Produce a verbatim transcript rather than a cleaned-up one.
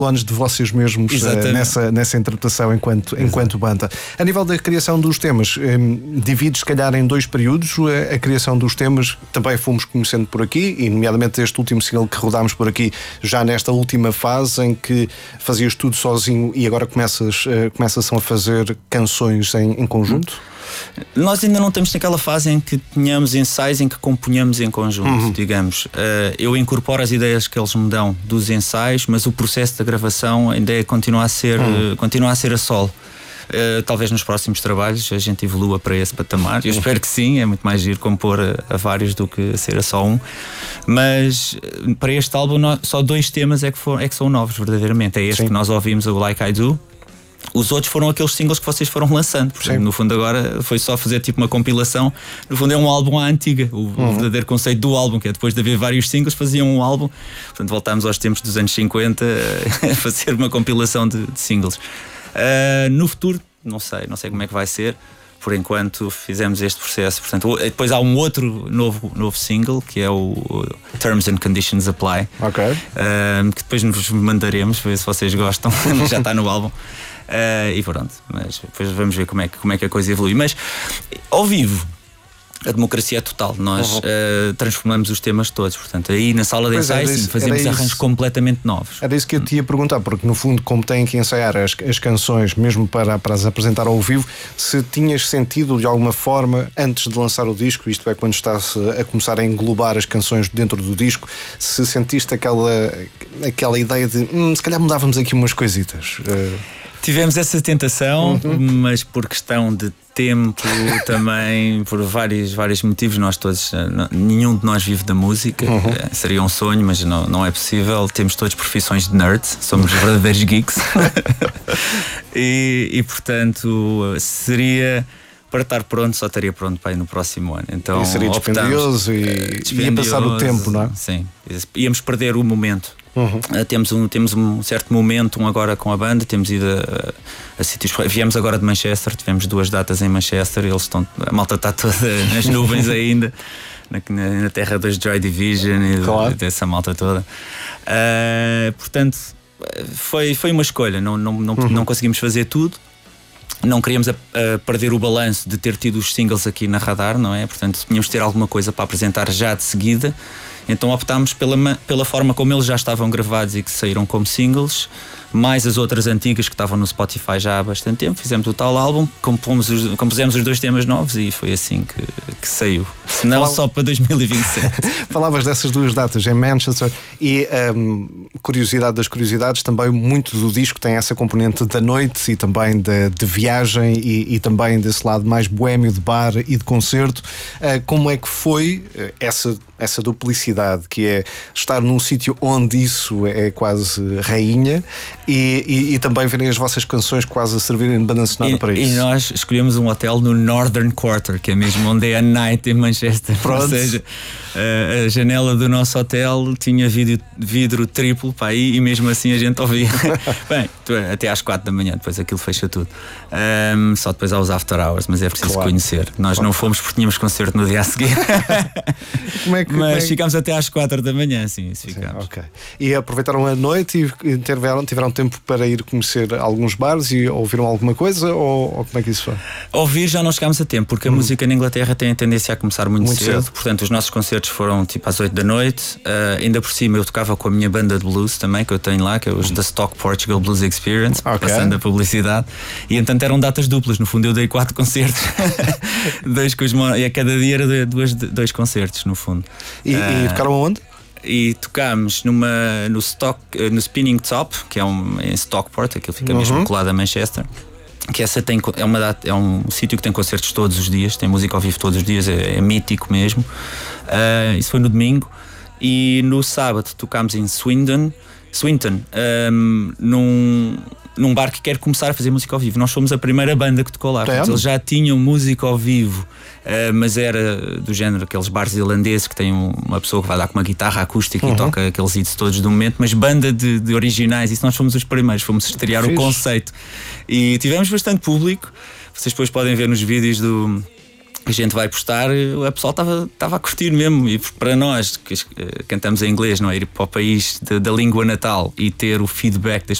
anos de vocês mesmos uh, nessa, nessa interpretação enquanto, enquanto banda. A nível da criação dos temas, um, divide se calhar em dois períodos. A, a criação dos temas também fomos conhecendo por aqui, e nomeadamente este último single que rodámos por aqui, já nesta última fase em que fazias tudo sozinho e agora começas, uh, começas a fazer canções em, em conjunto? Nós ainda não estamos naquela fase em que tenhamos ensaios em que componhamos em conjunto, uhum. digamos. Uh, eu incorporo as ideias que eles me dão dos ensaios, mas o processo da gravação ainda é, continua, a ser, uhum. uh, continua a ser a solo. Uh, talvez nos próximos trabalhos a gente evolua para esse patamar. Eu espero que sim, é muito mais giro compor a, a vários do que ser a só um. Mas uh, para este álbum nós, só dois temas é que, for, é que são novos, verdadeiramente. É este sim. que nós ouvimos, o Like I Do. Os outros foram aqueles singles que vocês foram lançando. Portanto, no fundo agora foi só fazer tipo uma compilação. No fundo é um álbum à antiga. O, uhum. o verdadeiro conceito do álbum, que é depois de haver vários singles, faziam um álbum. Portanto voltámos aos tempos dos anos cinquenta a fazer uma compilação de, de singles. Uh, no futuro, não sei, não sei como é que vai ser. Por enquanto fizemos este processo. Portanto, depois há um outro novo, novo single, que é o Terms and Conditions Apply, okay. uh, que depois nos mandaremos, ver se vocês gostam. Já está no álbum. Uh, e pronto, mas depois vamos ver como é, que, como é que a coisa evolui. Mas ao vivo a democracia é total. Nós uhum. uh, transformamos os temas todos. Portanto, aí na sala de ensaio sim, fazemos arranjos completamente novos. Era isso que eu te ia perguntar, porque no fundo, como têm que ensaiar as, as canções mesmo para, para as apresentar ao vivo, se tinhas sentido de alguma forma antes de lançar o disco, isto é, quando estás a começar a englobar as canções dentro do disco, se sentiste aquela, aquela ideia de hum, se calhar mudávamos aqui umas coisitas. Uh... Tivemos essa tentação, uhum. mas por questão de tempo também, por vários, vários motivos, nós todos, nenhum de nós vive da música, uhum. seria um sonho, mas não, não é possível. Temos todos profissões de nerds, somos verdadeiros geeks. e, e portanto seria... Para estar pronto, só estaria pronto para ir no próximo ano. Então, e seria dispendioso e dispendioso, ia passar o tempo, não é? Sim, íamos perder o momento. Uhum. Uh, temos, um, temos um certo momento um agora com a banda, temos ido a, a sítios. Viemos agora de Manchester, tivemos duas datas em Manchester, eles estão, a malta está toda nas nuvens ainda, na, na terra dos Joy Division e claro. dessa malta toda. Uh, portanto, foi, foi uma escolha, não, não, não, uhum. não conseguimos fazer tudo. Não queríamos a, a perder o balanço de ter tido os singles aqui na Radar, não é? Portanto, tínhamos de ter alguma coisa para apresentar já de seguida. Então optámos pela, pela forma como eles já estavam gravados e que saíram como singles, mais as outras antigas que estavam no Spotify já há bastante tempo. Fizemos o tal álbum, compomos os, compusemos os dois temas novos e foi assim que, que saiu. Se não, Falava... só para dois mil e vinte e sete. Falavas dessas duas datas em Manchester e, um, curiosidade das curiosidades, também muito do disco tem essa componente da noite e também de, de viagem e, e também desse lado mais boémio de bar e de concerto. Uh, como é que foi essa, essa duplicidade, que é estar num sítio onde isso é quase rainha e, e, e também verem as vossas canções quase a servirem de banda sonora para isso? E nós escolhemos um hotel no Northern Quarter, que é mesmo onde é a night em Manchester. Pronto. Ou seja, a, a janela do nosso hotel tinha vidro, vidro triplo para aí e mesmo assim a gente ouvia. Bem, até às quatro da manhã, depois aquilo fecha tudo. Um, só depois há os after hours, mas é preciso claro. conhecer. Nós claro. não fomos porque tínhamos concerto no dia a seguir. Como é que, mas como é que... ficámos até às quatro da manhã, sim, isso ficámos. Okay. E aproveitaram a noite e tiveram, tiveram tempo para ir conhecer alguns bares e ouviram alguma coisa ou, ou como é que isso foi? Ouvir já não chegámos a tempo, porque a hum. música na Inglaterra tem a tendência a começar muito, muito cedo. cedo. Portanto, os nossos concertos foram tipo às oito da noite. Uh, ainda por cima eu tocava com a minha banda de blues também, que eu tenho lá, que é os The Stock Portugal Blues Experience, okay. passando a publicidade. E entanto eram datas duplas, no fundo eu dei quatro concertos. dois com os, e a cada dia era dois, dois concertos, no fundo. E, uh, e tocaram aonde? E tocámos numa, no, stock, no Spinning Top, que é um, em Stockport, aquilo fica uhum. mesmo colado a Manchester. Que essa tem, é, uma data, é um sítio que tem concertos todos os dias, tem música ao vivo todos os dias, é, é mítico mesmo. Uh, isso foi no domingo. E no sábado tocámos em Swindon, Swinton, um, num, num bar que quer começar a fazer música ao vivo. Nós fomos a primeira banda que tocou lá. É. Eles já tinham música ao vivo, uh, mas era do género aqueles bares irlandeses que tem uma pessoa que vai lá com uma guitarra acústica uhum. e toca aqueles hits todos do momento, mas banda de, de originais. Isso nós fomos os primeiros, fomos estrear Fiz. o conceito. E tivemos bastante público. Vocês depois podem ver nos vídeos do... a gente vai postar, a pessoa estava estava a curtir mesmo. E para nós que cantamos em inglês, não é? Ir para o país de, da língua natal e ter o feedback das